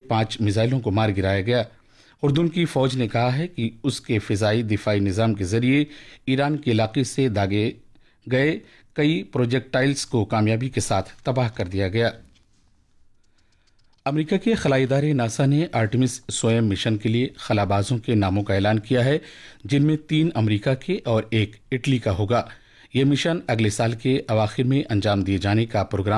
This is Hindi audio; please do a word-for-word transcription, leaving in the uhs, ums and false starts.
पांच मिसाइलों को मार गिराया गया। उर्दून की फौज ने कहा है कि उसके फिजाई दिफाई निज़ाम के जरिए ईरान के इलाके से दागे गए कई प्रोजेक्टाइल्स को कामयाबी के साथ तबाह कर दिया गया। अमेरिका के खलाई इदारे नासा ने आर्टेमिस स्वयं मिशन के लिए खलाबाजों के नामों का ऐलान किया है, जिनमें तीन अमेरिका के और एक इटली का होगा। यह मिशन अगले साल के अवाखिर में अंजाम दिए जाने का प्रोग्राम